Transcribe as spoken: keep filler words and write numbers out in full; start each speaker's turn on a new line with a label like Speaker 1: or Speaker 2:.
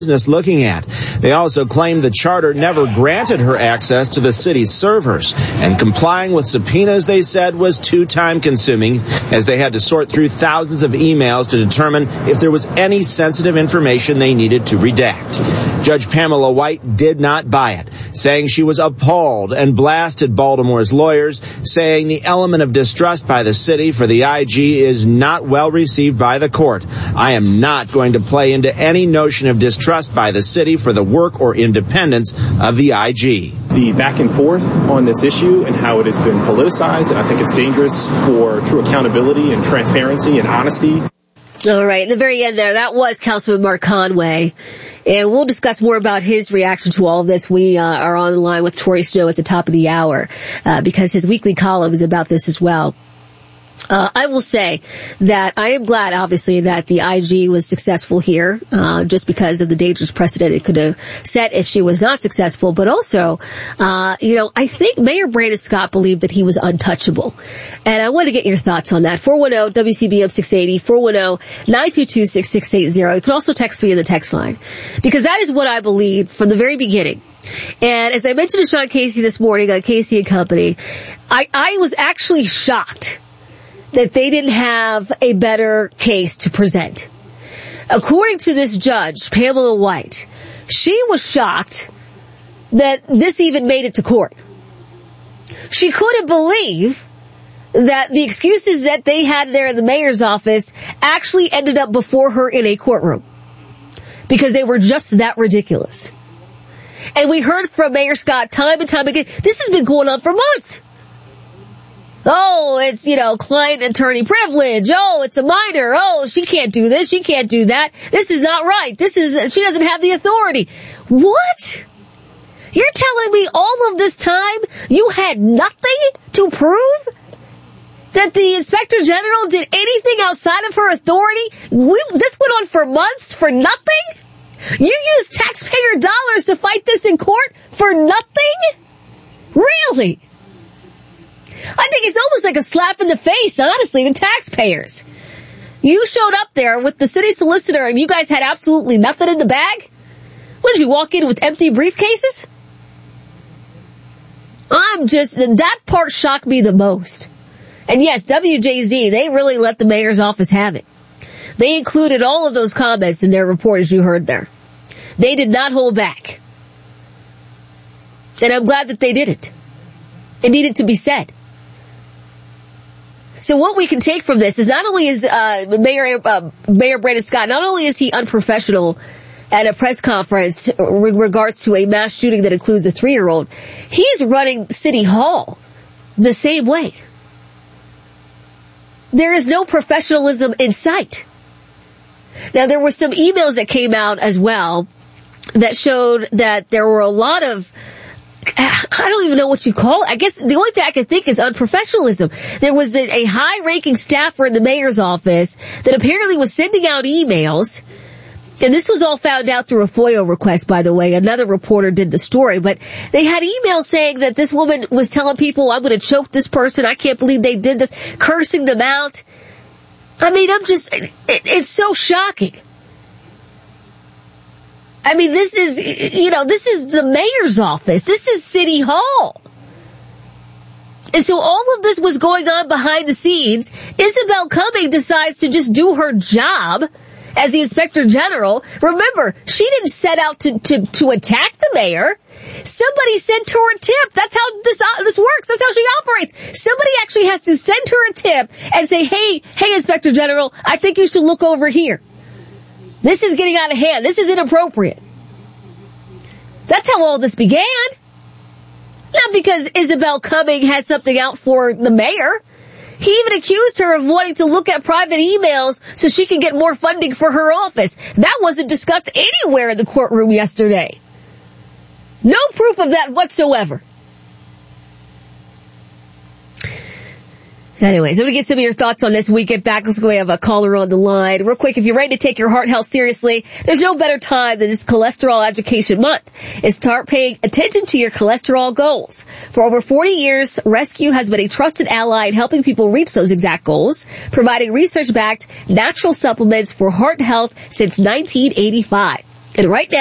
Speaker 1: business looking at. They also claimed the charter never granted her access to the city's servers, and complying with subpoenas, they said, was too time-consuming, as they had to sort through thousands of emails to determine if there was any sensitive information they needed to redact. Judge Pamela White did not buy it, saying she was appalled and blasted Baltimore's lawyers, saying the element of distrust by the city for the I G is not well received by the court. I am not going to play into any notion of distrust by the city for the work or independence of the I G.
Speaker 2: The back and forth on this issue and how it has been politicized, and I think it's dangerous for true accountability and transparency and honesty.
Speaker 3: All right, at the very end there, that was Councilman Mark Conway. And we'll discuss more about his reaction to all of this. We uh, are on the line with Tori Snow at the top of the hour uh, because his weekly column is about this as well. Uh, I will say that I am glad, obviously, that the I G was successful here, uh, just because of the dangerous precedent it could have set if she was not successful. But also, uh, you know, I think Mayor Brandon Scott believed that he was untouchable. And I want to get your thoughts on that. four one zero W C B M six eighty, four one zero nine two two six six eight zero. You can also text me in the text line, because that is what I believed from the very beginning. And as I mentioned to Sean Casey this morning on Casey and Company, I, I was actually shocked that they didn't have a better case to present. According to this judge, Pamela White, she was shocked that this even made it to court. She couldn't believe that the excuses that they had there in the mayor's office actually ended up before her in a courtroom, because they were just that ridiculous. And we heard from Mayor Scott time and time again, this has been going on for months. Oh, it's, you know, client attorney privilege. Oh, it's a minor. Oh, she can't do this. She can't do that. This is not right. This is, she doesn't have the authority. What? You're telling me all of this time you had nothing to prove? That the Inspector General did anything outside of her authority? We, this went on for months for nothing? You used taxpayer dollars to fight this in court for nothing? Really? I think it's almost like a slap in the face, honestly, to taxpayers. You showed up there with the city solicitor and you guys had absolutely nothing in the bag? What, did you walk in with empty briefcases? I'm just, that part shocked me the most. And yes, W J Z, they really let the mayor's office have it. They included all of those comments in their report, as you heard there. They did not hold back. And I'm glad that they didn't. It needed to be said. So what we can take from this is not only is uh, Mayor uh, Mayor Brandon Scott, not only is he unprofessional at a press conference in regards to a mass shooting that includes a three-year-old, he's running City Hall the same way. There is no professionalism in sight. Now, there were some emails that came out as well that showed that there were a lot of, I don't even know what you call it. I guess the only thing I can think is unprofessionalism. There was a, a high-ranking staffer in the mayor's office that apparently was sending out emails, and this was all found out through a FOIA request, by the way. Another reporter did the story, but they had emails saying that this woman was telling people, I'm going to choke this person, I can't believe they did this, cursing them out. I mean, I'm just, it, it's so shocking. I mean, this is, you know, this is the mayor's office. This is City Hall. And so all of this was going on behind the scenes. Isabel Cumming decides to just do her job as the Inspector General. Remember, she didn't set out to, to, to attack the mayor. Somebody sent her a tip. That's how this, uh, this works. That's how she operates. Somebody actually has to send her a tip and say, hey, hey, Inspector General, I think you should look over here. This is getting out of hand. This is inappropriate. That's how all this began. Not because Isabel Cumming had something out for the mayor. He even accused her of wanting to look at private emails so she can get more funding for her office. That wasn't discussed anywhere in the courtroom yesterday. No proof of that whatsoever. Anyways, I'm going to get some of your thoughts on this when we get back. Let's go. We have a caller on the line. Real quick, if you're ready to take your heart health seriously, there's no better time than this Cholesterol Education Month. Is start paying attention to your cholesterol goals. For over forty years, Rescue has been a trusted ally in helping people reach those exact goals, providing research-backed natural supplements for heart health since nineteen eighty-five. And right now,